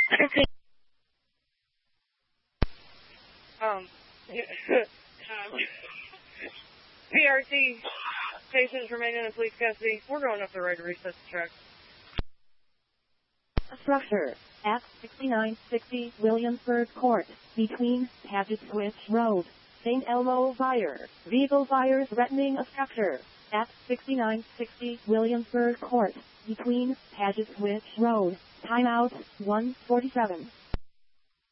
PRT, patients remaining in police custody. We're going up the road to reset the truck. Structure at 6960 Williamsburg Court, between Paget Switch Road, St. Elmo Fire. Vehicle fire threatening a structure at 6960 Williamsburg Court, between Paget Switch Road. Timeout 1:47.